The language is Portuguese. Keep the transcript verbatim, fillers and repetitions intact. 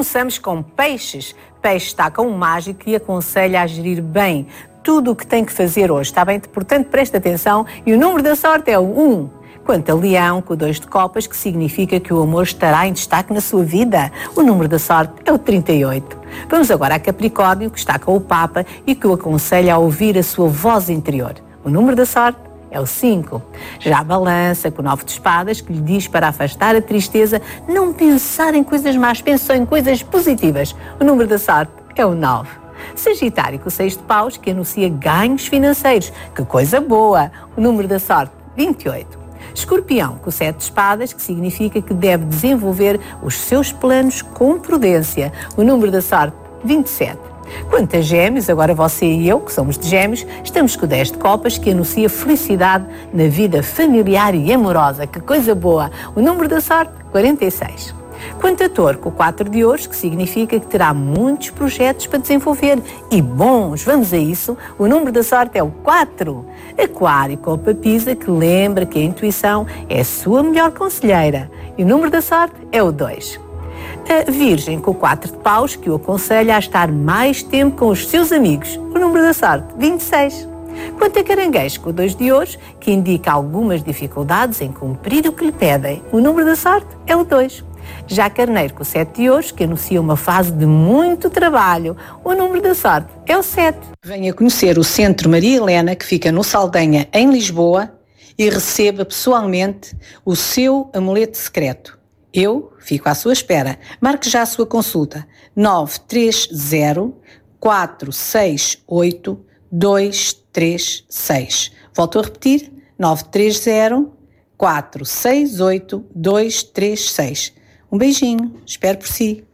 Começamos com peixes. Peixe está com um mágico que aconselha a gerir bem tudo o que tem que fazer hoje, está bem? Portanto, preste atenção e o número da sorte é o um. Quanto a Leão, com o dois de copas, que significa que o amor estará em destaque na sua vida. O número da sorte é o trinta e oito. Vamos agora a Capricórnio, que está com o Papa e que o aconselha a ouvir a sua voz interior. O número da sorte é o cinco. Já a Balança, com o nove de espadas, que lhe diz para afastar a tristeza, não pensar em coisas más, pensar em coisas positivas. O número da sorte é o nove. Sagitário, com o seis de paus, que anuncia ganhos financeiros. Que coisa boa! O número da sorte, vinte e oito. Escorpião, com o sete de espadas, que significa que deve desenvolver os seus planos com prudência. O número da sorte, vinte e sete. Quanto a Gêmeos, agora você e eu, que somos de Gêmeos, estamos com o dez de copas, que anuncia felicidade na vida familiar e amorosa. Que coisa boa! O número da sorte, quarenta e seis. Quanto a Touro, com o quatro de ouros, que significa que terá muitos projetos para desenvolver e bons, vamos a isso, o número da sorte é o quatro. Aquário, com a papisa, que lembra que a intuição é a sua melhor conselheira e o número da sorte é o dois. A Virgem, com o quatro de paus, que o aconselha a estar mais tempo com os seus amigos, o número da sorte, vinte e seis. Quanto a Caranguejo, com o dois de ouros, que indica algumas dificuldades em cumprir o que lhe pedem, o número da sorte é o dois. Já Carneiro, com o sete de ouros, que anuncia uma fase de muito trabalho, o número da sorte é o sete. Venha conhecer o Centro Maria Helena, que fica no Saldanha, em Lisboa, e receba pessoalmente o seu amuleto secreto. Eu fico à sua espera. Marque já a sua consulta. nove três zero, quatro seis oito, dois três seis. Volto a repetir. nove três zero, quatro seis oito, dois três seis. Um beijinho, espero por si.